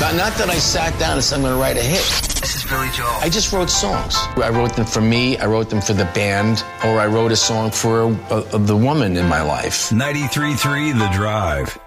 Not that I sat down and said I'm going to write a hit. This is Billy Joel. I just wrote songs. I wrote them for me, I wrote them for the band, or I wrote a song for the woman in my life. 93.3 The Drive.